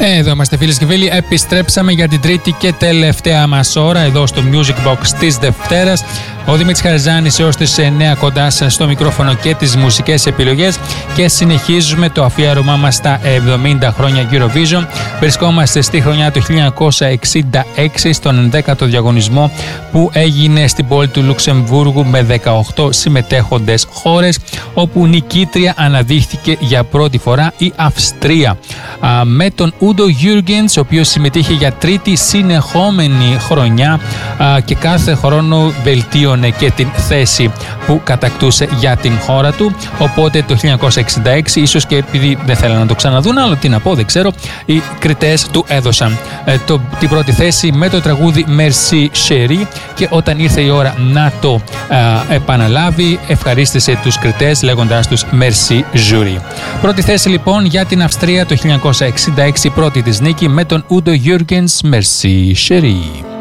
Εδώ είμαστε φίλες και φίλοι, επιστρέψαμε για την τρίτη και τελευταία μας ώρα εδώ στο Music Box της Δευτέρας. Ο Δημήτρης Χαριζάνης έως τις 9 κοντά σας στο μικρόφωνο και τις μουσικές επιλογές και συνεχίζουμε το αφιέρωμά μας στα 70 χρόνια Eurovision. Βρισκόμαστε στη χρονιά του 1966 στον 11ο διαγωνισμό που έγινε στην πόλη του Λουξεμβούργου με 18 συμμετέχοντες χώρες, όπου νικήτρια αναδείχθηκε για πρώτη φορά η Αυστρία με τον Ούντο Γιούργενς, ο οποίος συμμετείχε για τρίτη συνεχόμενη χρονιά και κάθε χρόνο βελτίωνε και την θέση που κατακτούσε για την χώρα του. Οπότε το 1966, ίσως και επειδή δεν θέλανε να το ξαναδούν, αλλά τι να πω, δεν ξέρω, οι κριτές του έδωσαν την πρώτη θέση με το τραγούδι Merci Chérie, και όταν ήρθε η ώρα να το επαναλάβει, ευχαρίστησε τους κριτές λέγοντάς τους Merci Jury. Πρώτη θέση λοιπόν για την Αυστρία το 1966, πρώτη της νίκη με τον Ούντο Γιούργενς, Merci Chérie.